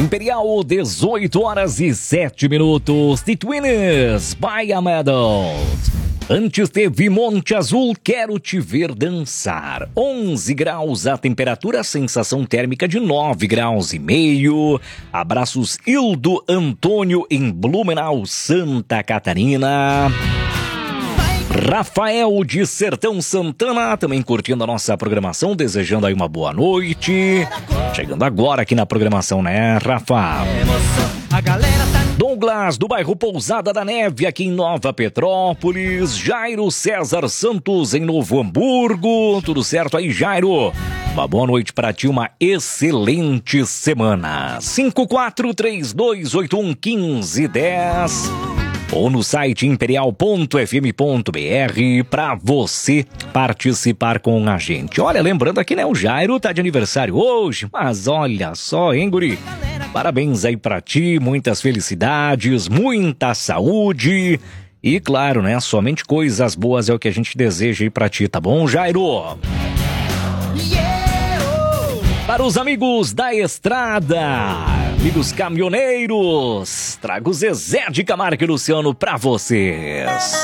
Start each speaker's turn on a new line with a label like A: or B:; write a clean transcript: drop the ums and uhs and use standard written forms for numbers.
A: Imperial, 18h07. The Twins, by Amados. Antes teve Monte Azul, Quero Te Ver Dançar. 11 graus a temperatura, sensação térmica de 9 graus e meio. Abraços Hildo Antônio em Blumenau, Santa Catarina. Rafael de Sertão Santana, também curtindo a nossa programação, desejando aí uma boa noite. Chegando agora aqui na programação, né, Rafa? Douglas, do bairro Pousada da Neve, aqui em Nova Petrópolis. Jairo César Santos, em Novo Hamburgo. Tudo certo aí, Jairo? Uma boa noite para ti, uma excelente semana. 5432811510 ou no site imperial.fm.br para você participar com a gente. Olha, lembrando aqui, né, o Jairo tá de aniversário hoje, mas olha só, hein, guri? Parabéns aí pra ti, muitas felicidades, muita saúde e, claro, né, somente coisas boas é o que a gente deseja aí pra ti, tá bom, Jairo? Para os amigos da estrada, amigos caminhoneiros, trago Zezé de Camargo e Luciano pra vocês.